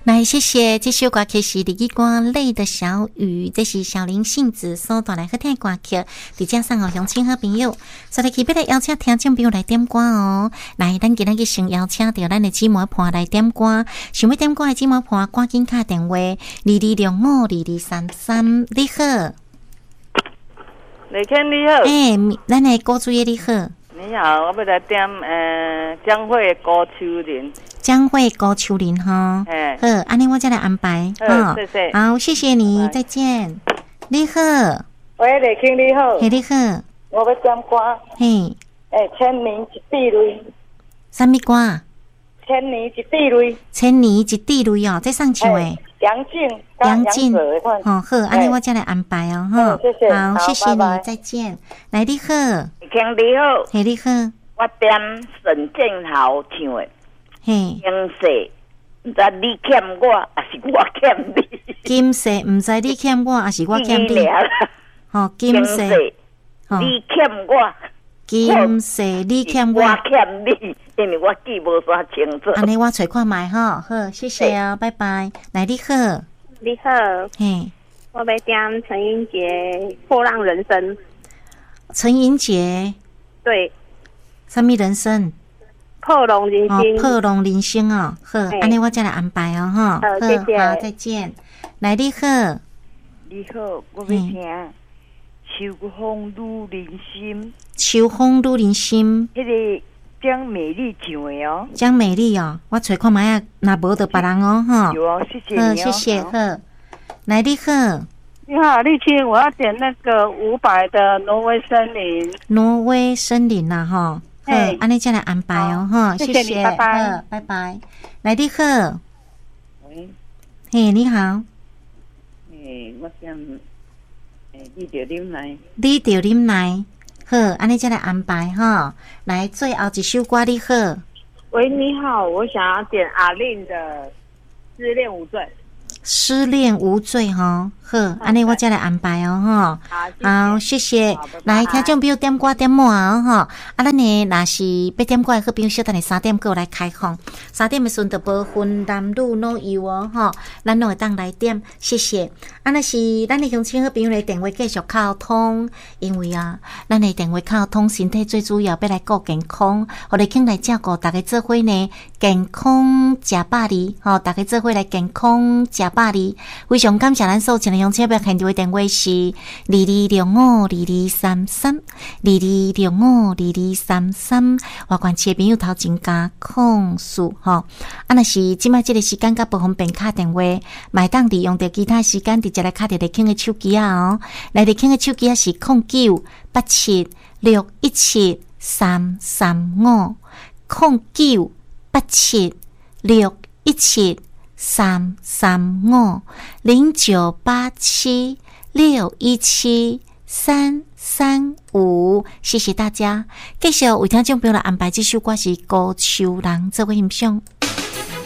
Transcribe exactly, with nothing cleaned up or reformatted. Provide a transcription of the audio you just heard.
来，谢谢这首歌曲是日语歌泪的小雨，这是小林幸子所带来好听的歌曲，直接送给乡亲好朋友。所以，特别来邀请听众朋友来点歌哦。来，咱今日先邀請到咱的姊妹伴來點歌，想要點歌的姊妹伴，趕緊打電話二二六五二二三三，你好， 李谦你好， 誒、欸，咱的歌主也你好， 你好，我要來點呃江蕙的高丘陵， 江蕙高丘陵哈， 哎， 好，安尼我再來安排， 好，謝謝， 好，謝謝你，再見，你好， 喂，李谦你好， 嘿，你好， 我要點歌， 嘿， 誒，千年一滴淚， 什麼歌？ 千年一滴淚， 千年一滴淚哦，在上唱誒。 楊靜， 楊靜，哦好，安尼我再來安排哦，哈， 謝謝， 好，謝謝你，拜拜再見。來，你好， 聽你好， 嘿，你好， 我點沈建豪唱的， 嘿， 金色，唔知你欠我，還是我欠你？ 金色，唔知你欠我，還是我欠你？哦，金色， 你欠我， 金色，你欠我， 我欠你。因為我記無啥清楚。 安尼我找看賣哈，好，謝謝啊，拜拜。來，你好， 你好， 嘿， 我要點陳英傑《破浪人生》。 陳英傑， 對， 什麼人生？ 破浪人生。 哦，破浪人生哦，好，安尼我再來安排哦，哈， 好，謝謝， 好，再見。來，你好， 你好，我要聽《秋風入人心》。 秋風入人心。 迄個。江美麗唱的哦， 江美麗哦，我找看賣啊，若無就別人哦，哈。 有哦，謝謝你哦， 好，謝謝，好。來，你好， 你好，麗青，我要點那個伍佰的《挪威森林》。 挪威森林啦，哈。好，安尼再來安排哦，哈，謝謝你， 拜拜， 好，拜拜。來，你好， 喂， 嘿，你好。 誒，我想誒，你着飲奶， 你着飲奶。好，安尼再來安排哈。來，最後一首歌你好。 喂，你好，我想要點阿令的《失戀無罪》。 失戀無罪哈，好，安尼我再來安排哦，哈。好，謝謝。來，聽眾朋友點歌點滿哦，哈。啊，咱呢，若是要點歌的好朋友，小等下三點過來開放。三點的時陣就無分男女老幼哦，哈。咱攏會當來點，謝謝。啊，若是咱的鄉親好朋友來電話繼續溝通，因為啊，咱的電話溝通，身體最主要要來顧健康，互你傾來照顧大家做伙呢，健康食百里，吼，大家做伙來健康食百里。非常感謝咱所前的鄉親朋友現在電話是二二六五二二三三，二二六五二二三三，外關切朋友頭前加控訴吼，啊，若是即擺即個時間較不方便打電話，買當利用到其他時間直接來打電話傾個手機啊哦，來電傾個手機啊是空九八七六一七三三五，空九八七六一七三三五，零九八七六一七三三五，謝謝大家。繼續為聽眾朋友來安排這首歌是《高秋人》，這位欣賞。